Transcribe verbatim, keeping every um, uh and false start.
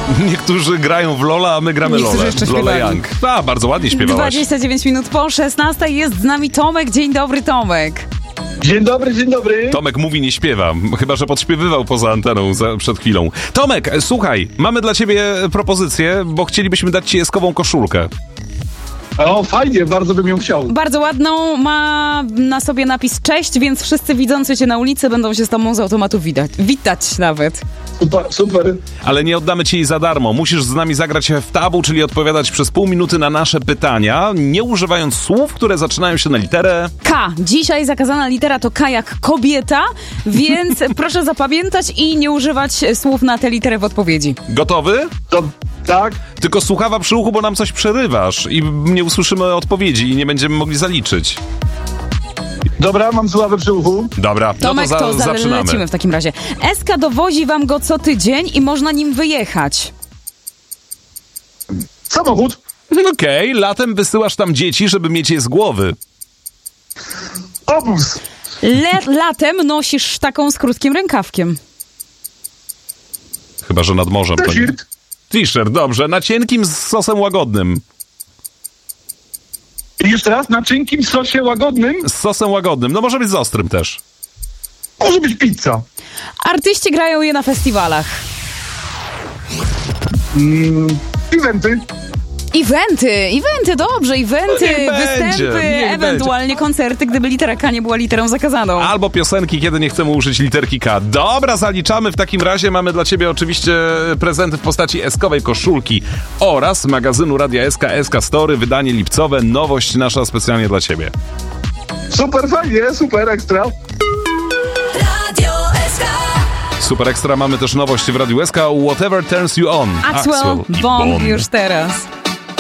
Niektórzy grają w Lola, a my gramy Niektórzy Lola. jeszcze Lola śpiewają. Young. A, bardzo ładnie śpiewałaś. dwadzieścia dziewięć minut po szesnastej jest z nami Tomek. Dzień dobry, Tomek. Dzień dobry, dzień dobry. Tomek mówi, nie śpiewa, chyba że podśpiewywał poza anteną za, przed chwilą. Tomek, słuchaj, mamy dla ciebie propozycję, bo chcielibyśmy dać ci eskową koszulkę. O, fajnie, bardzo bym ją chciał. Bardzo ładną, ma na sobie napis cześć, więc wszyscy widzący cię na ulicy będą się z tobą z automatu widać, witać nawet. Super, super. Ale nie oddamy ci jej za darmo. Musisz z nami zagrać w tabu, czyli odpowiadać przez pół minuty na nasze pytania, nie używając słów, które zaczynają się na literę K. Dzisiaj zakazana litera to K jak kobieta, więc proszę zapamiętać i nie używać słów na tę literę w odpowiedzi. Gotowy? To, tak? Tylko słuchawa przy uchu, bo nam coś przerywasz i nie usłyszymy odpowiedzi i nie będziemy mogli zaliczyć. Dobra, mam sławę przy uchu. Dobra, Tomek, no to, za, to zaczynamy. lecimy w takim razie. Eska dowozi wam go co tydzień i można nim wyjechać. Samochód. Okej, okay, latem wysyłasz tam dzieci, żeby mieć je z głowy. Obóz. Le- latem nosisz taką z krótkim rękawkiem. Chyba że nad morzem. To nie... T-shirt. T-shirt, dobrze, na cienkim z sosem łagodnym. I jeszcze raz, na cienkim sosie łagodnym Z sosem łagodnym, no może być z ostrym też. może być pizza. Artyści grają je na festiwalach. Mm, eventy. Eventy, eventy, dobrze, eventy, No niech będzie, występy, niech ewentualnie będzie. koncerty, gdyby litera K nie była literą zakazaną. Albo piosenki, kiedy nie chcemy użyć literki K. Dobra, zaliczamy. W takim razie mamy dla ciebie oczywiście prezenty w postaci eskowej koszulki oraz magazynu Radia S K, S K Story, wydanie lipcowe, nowość nasza specjalnie dla ciebie. Super fajnie, super ekstra. Radio S K. Super ekstra, mamy też nowość w Radiu S K, Whatever Turns You On. Axwell, i Bond Bond. już teraz.